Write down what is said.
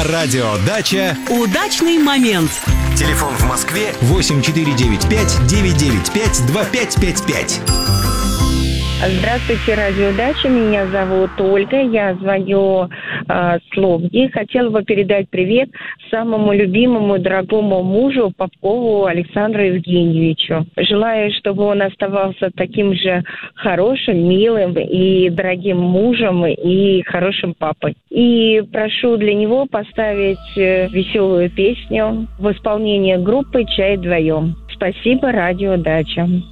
На радио «Дача» удачный момент. Телефон в Москве 8495-995-2555. Здравствуйте, радио «Дача». Меня зовут Ольга. Я звоню с Лобни. Хотела бы передать привет самому любимому и дорогому мужу Попкову Александру Евгеньевичу. Желаю, чтобы он оставался таким же хорошим, милым и дорогим мужем и хорошим папой. И прошу для него поставить веселую песню в исполнении группы «Чай вдвоем». Спасибо, радио «Дача».